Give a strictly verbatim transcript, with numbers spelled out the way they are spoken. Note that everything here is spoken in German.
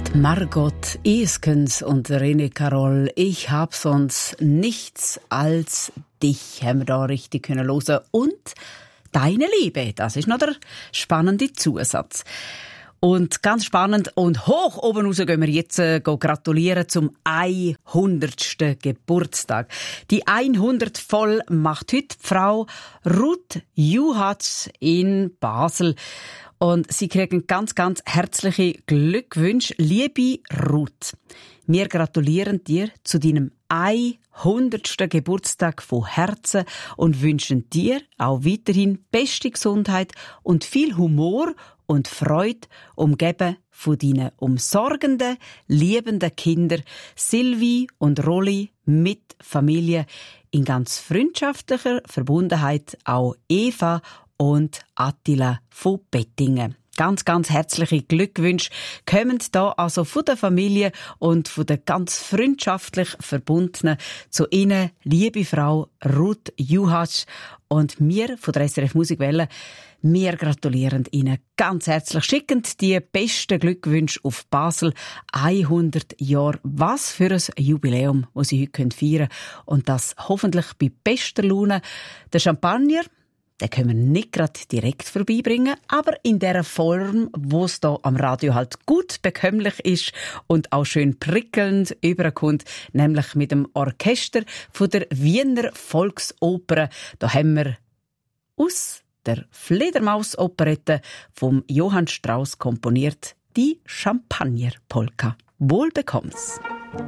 Margot Eskens und René Carol, ich hab sonst nichts als dich, haben wir da richtig können hören. Und deine Liebe, das ist noch der spannende Zusatz. Und ganz spannend und hoch oben raus gehen wir jetzt äh, gratulieren zum hundertsten Geburtstag. Die hundert voll macht heute die Frau Ruth Juhatz in Basel. Und sie kriegen ganz, ganz herzliche Glückwünsche. Liebe Ruth, wir gratulieren dir zu deinem hundertsten Geburtstag von Herzen und wünschen dir auch weiterhin beste Gesundheit und viel Humor und Freude, umgeben von deinen umsorgenden, liebenden Kindern Silvi und Rolli mit Familie in ganz freundschaftlicher Verbundenheit auch Eva und Attila von Bettingen. Ganz, ganz herzliche Glückwünsche kommen da also von der Familie und von der ganz freundschaftlich Verbundenen zu Ihnen, liebe Frau Ruth Juhatz. Und wir von der S R F Musikwelle, wir gratulieren Ihnen ganz herzlich. Schicken die besten Glückwünsche auf Basel. hundert Jahre. Was für ein Jubiläum, das Sie heute feiern können. Und das hoffentlich bei bester Laune. Der Champagner, den können wir nicht gerade direkt vorbeibringen, aber in der Form, wo es da am Radio halt gut bekömmlich ist und auch schön prickelnd überkommt, nämlich mit dem Orchester von der Wiener Volksoper. Da haben wir aus der Fledermaus-Operette vom Johann Strauss komponiert die Champagner-Polka. Wohl bekomm's.